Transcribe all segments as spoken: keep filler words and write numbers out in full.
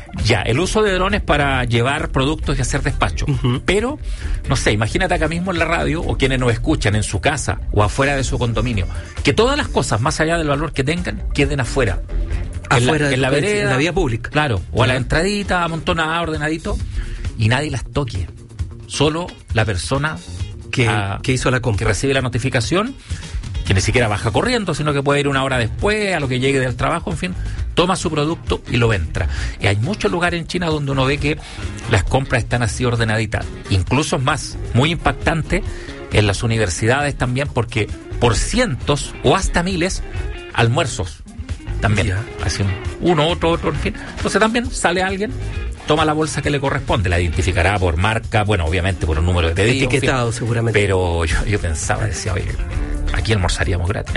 Ya, el uso de drones para llevar productos y hacer despacho. Uh-huh. Pero, no sé, imagínate acá mismo en la radio, o quienes nos escuchan en su casa o afuera de su condominio, que todas las cosas, más allá del valor que tengan, queden afuera. Afuera, en la, en la vereda, en la vía pública. Claro, o a la entradita, amontonada, ordenadito, y nadie las toque. Solo la persona que, a, que hizo la compra, que recibe la notificación, que ni siquiera baja corriendo, sino que puede ir una hora después, a lo que llegue del trabajo, en fin, toma su producto y lo entra. Y hay muchos lugares en China donde uno ve que las compras están así ordenaditas. Incluso más, muy impactante, en las universidades también, porque por cientos o hasta miles, almuerzos también. Yeah. Así uno, otro, otro, en fin. Entonces también sale alguien, toma la bolsa que le corresponde, la identificará por marca, bueno, obviamente por un número de pedido. Etiquetado, en fin, seguramente. Pero yo, yo pensaba, decía, oye, aquí almorzaríamos gratis.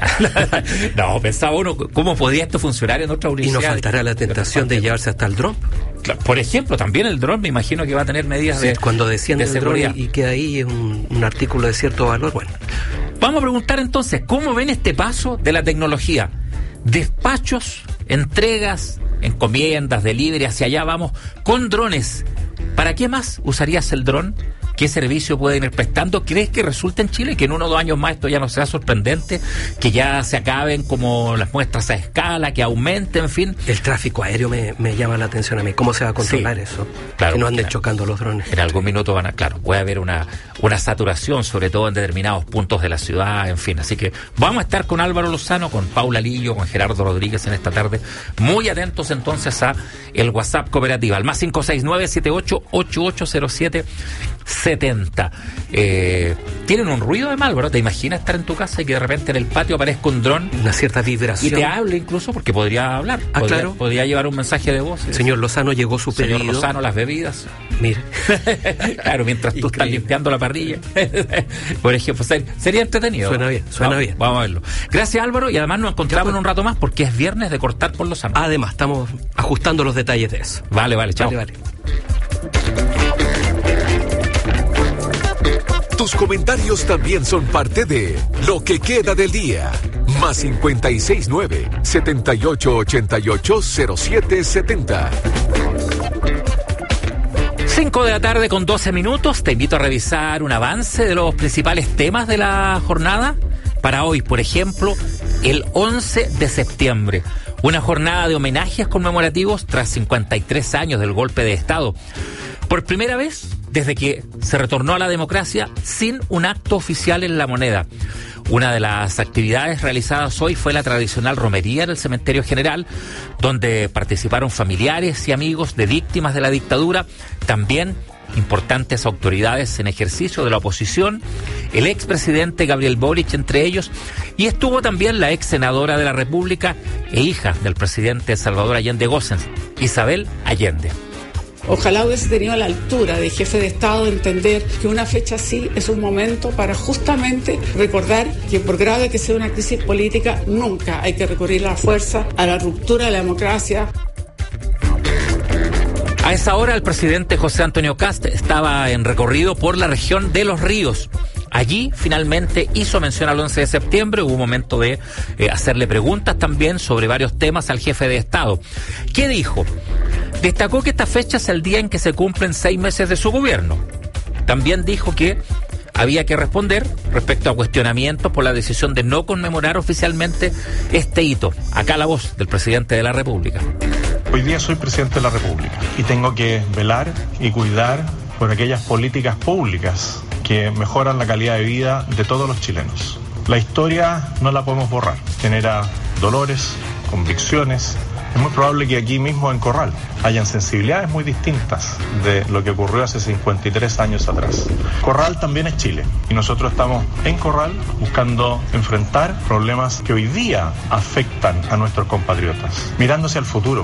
No, pensaba uno, ¿cómo podría esto funcionar en otra universidad? Y no faltará la tentación de llevarse hasta el dron. Por ejemplo, también el dron, me imagino que va a tener medidas sí, de cuando decían de el seguridad. Dron y, y que ahí es un, un artículo de cierto valor, bueno. Vamos a preguntar entonces, ¿cómo ven este paso de la tecnología? Despachos, entregas, encomiendas, delivery, hacia allá vamos, con drones. ¿Para qué más usarías el dron? ¿Qué servicio pueden ir prestando? ¿Crees que resulta en Chile que en uno o dos años más esto ya no sea sorprendente? Que ya se acaben como las muestras a escala, que aumente, en fin. El tráfico aéreo me, me llama la atención a mí. ¿Cómo se va a controlar sí, eso? Claro, que no anden claro. chocando los drones. En algún minuto van a, claro, puede haber una, una saturación, sobre todo en determinados puntos de la ciudad, en fin. Así que vamos a estar con Álvaro Lozano, con Paula Lillo, con Gerardo Rodríguez en esta tarde. Muy atentos entonces a el WhatsApp Cooperativa, al más cinco seis nueve, siete ocho ocho ocho cero siete setenta. Eh, tienen un ruido de mal, ¿verdad? ¿Te imaginas estar en tu casa y que de repente en el patio aparezca un dron? Una cierta vibración. Y te hable incluso, porque podría hablar. Ah, podría, claro. Podría llevar un mensaje de voz. Señor Lozano, llegó su pedido. Señor Lozano, las bebidas. Mire. Claro, mientras tú estás limpiando la parrilla. Por ejemplo, sería entretenido. Suena bien, suena vamos, bien. Vamos a verlo. Gracias, Álvaro, y además nos encontramos en un rato más porque es viernes de cortar por Lozano. Además, estamos ajustando los detalles de eso. Vale, vale, chao. Vale, vale. Tus comentarios también son parte de Lo que queda del día. Más cincuenta y seis nueve, setenta y ocho ochenta y ocho, cero siete setenta. cinco de la tarde con doce minutos. Te invito a revisar un avance de los principales temas de la jornada. Para hoy, por ejemplo, el once de septiembre. Una jornada de homenajes conmemorativos tras cincuenta y tres años del golpe de Estado. Por primera vez desde que se retornó a la democracia sin un acto oficial en La Moneda. Una de las actividades realizadas hoy fue la tradicional romería en el Cementerio General, donde participaron familiares y amigos de víctimas de la dictadura, también importantes autoridades en ejercicio de la oposición, el expresidente Gabriel Boric entre ellos, y estuvo también la ex senadora de la República e hija del presidente Salvador Allende Gossens, Isabel Allende. Ojalá hubiese tenido la altura de jefe de Estado de entender que una fecha así es un momento para justamente recordar que por grave que sea una crisis política, nunca hay que recurrir a la fuerza, a la ruptura de la democracia. A esa hora el presidente José Antonio Kast estaba en recorrido por la región de Los Ríos. Allí finalmente hizo mención al once de septiembre, hubo un momento de eh, hacerle preguntas también sobre varios temas al jefe de Estado. ¿Qué dijo? Destacó que esta fecha es el día en que se cumplen seis meses de su gobierno. También dijo que había que responder respecto a cuestionamientos por la decisión de no conmemorar oficialmente este hito. Acá la voz del presidente de la República. Hoy día soy presidente de la República y tengo que velar y cuidar por aquellas políticas públicas que mejoran la calidad de vida de todos los chilenos. La historia no la podemos borrar, genera dolores, convicciones. Es muy probable que aquí mismo en Corral hayan sensibilidades muy distintas de lo que ocurrió hace cincuenta y tres años atrás. Corral también es Chile y nosotros estamos en Corral buscando enfrentar problemas que hoy día afectan a nuestros compatriotas, mirándose al futuro.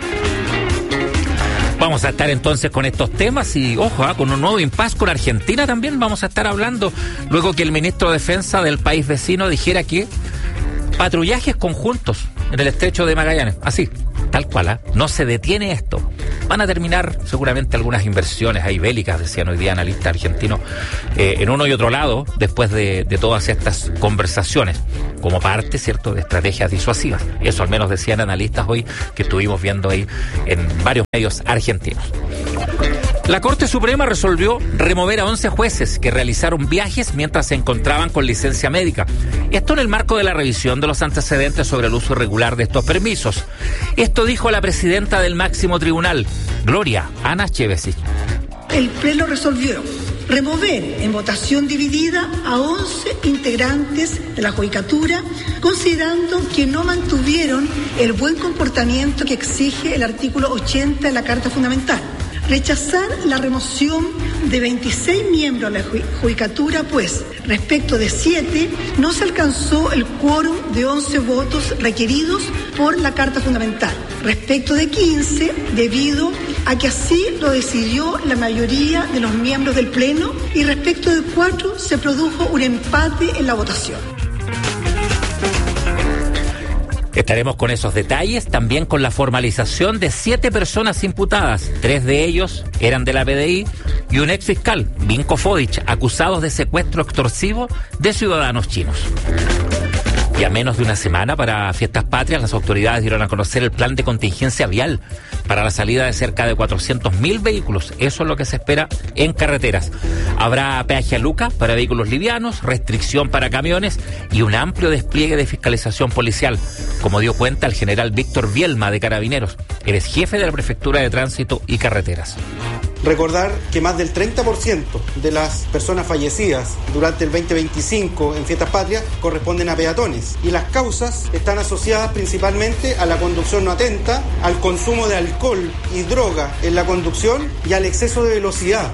Vamos a estar entonces con estos temas y, ojo, ¿eh? con un nuevo impasse con Argentina también vamos a estar hablando, luego que el ministro de Defensa del país vecino dijera que patrullajes conjuntos en el estrecho de Magallanes, así, tal cual, ¿eh? No se detiene esto. Van a terminar seguramente algunas inversiones ahí bélicas, decían hoy día analistas argentinos, eh, en uno y otro lado, después de, de todas estas conversaciones, como parte, ¿cierto?, de estrategias disuasivas. Eso al menos decían analistas hoy que estuvimos viendo ahí en varios medios argentinos. La Corte Suprema resolvió remover a once jueces que realizaron viajes mientras se encontraban con licencia médica. Esto en el marco de la revisión de los antecedentes sobre el uso irregular de estos permisos. Esto dijo la presidenta del máximo tribunal, Gloria Ana-Chevesi. El Pleno resolvió remover en votación dividida a once integrantes de la Judicatura, considerando que no mantuvieron el buen comportamiento que exige el artículo ochenta de la Carta Fundamental. Rechazar la remoción de veintiséis miembros de la Judicatura, pues respecto de siete no se alcanzó el quórum de once votos requeridos por la Carta Fundamental. Respecto de quince, debido a que así lo decidió la mayoría de los miembros del Pleno, y respecto de cuatro se produjo un empate en la votación. Estaremos con esos detalles, también con la formalización de siete personas imputadas. Tres de ellos eran de la P D I y un ex fiscal, Vinko Fodic, acusados de secuestro extorsivo de ciudadanos chinos. Y a menos de una semana para Fiestas Patrias, las autoridades dieron a conocer el plan de contingencia vial para la salida de cerca de cuatrocientos mil vehículos. Eso es lo que se espera en carreteras. Habrá peaje a Luca para vehículos livianos, restricción para camiones y un amplio despliegue de fiscalización policial, como dio cuenta el general Víctor Bielma de Carabineros. Él es jefe de la Prefectura de Tránsito y Carreteras. Recordar que más del treinta por ciento de las personas fallecidas durante el veinte veinticinco en Fiestas Patrias corresponden a peatones, y las causas están asociadas principalmente a la conducción no atenta, al consumo de alcohol y droga en la conducción y al exceso de velocidad.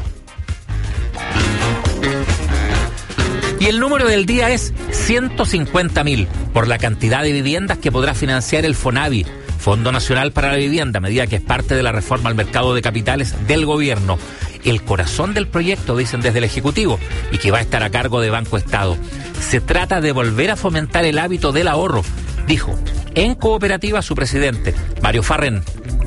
Y el número del día es ciento cincuenta mil, por la cantidad de viviendas que podrá financiar el FONAVI, Fondo Nacional para la Vivienda, medida que es parte de la reforma al mercado de capitales del gobierno. El corazón del proyecto, dicen desde el Ejecutivo, y que va a estar a cargo de Banco Estado. Se trata de volver a fomentar el hábito del ahorro, dijo en cooperativa su presidente, Mario Farrén.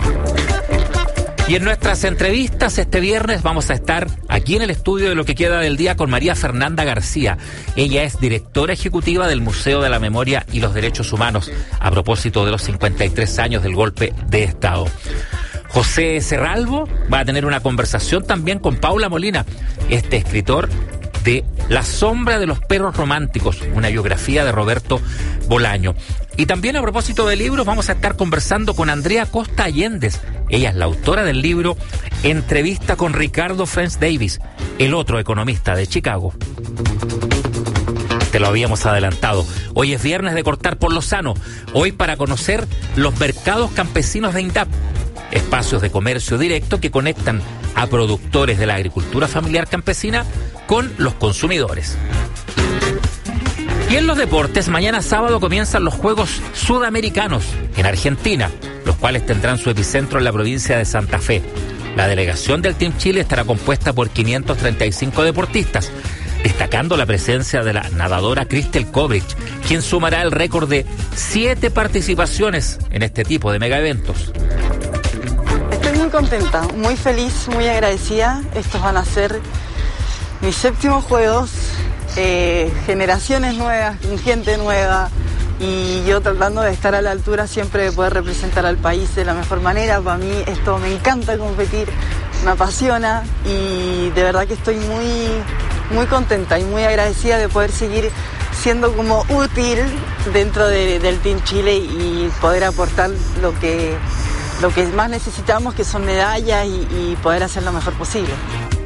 Y en nuestras entrevistas este viernes vamos a estar aquí en el estudio de Lo que queda del día con María Fernanda García. Ella es directora ejecutiva del Museo de la Memoria y los Derechos Humanos, a propósito de los cincuenta y tres años del golpe de Estado. José Serralvo va a tener una conversación también con Paula Molina, este escritor de La sombra de los perros románticos, una biografía de Roberto Bolaño. Y también a propósito de libros vamos a estar conversando con Andrea Costa Allendez. Ella es la autora del libro Entrevista con Ricardo French Davis, el otro economista de Chicago. Te lo habíamos adelantado. Hoy es viernes de cortar por lo sano. Hoy para conocer los mercados campesinos de INDAP, espacios de comercio directo que conectan a productores de la agricultura familiar campesina con los consumidores. Y en los deportes, mañana sábado comienzan los Juegos Sudamericanos en Argentina, los cuales tendrán su epicentro en la provincia de Santa Fe. La delegación del Team Chile estará compuesta por quinientos treinta y cinco deportistas, destacando la presencia de la nadadora Kristel Kobrich, quien sumará el récord de siete participaciones en este tipo de megaeventos. Estoy muy contenta, muy feliz, muy agradecida. Estos van a ser mis séptimos Juegos, eh, generaciones nuevas, gente nueva, y yo tratando de estar a la altura siempre de poder representar al país de la mejor manera. Para mí esto me encanta competir, me apasiona, y de verdad que estoy muy, muy contenta y muy agradecida de poder seguir siendo como útil dentro de, del Team Chile y poder aportar lo que, lo que más necesitamos, que son medallas, y, y poder hacer lo mejor posible.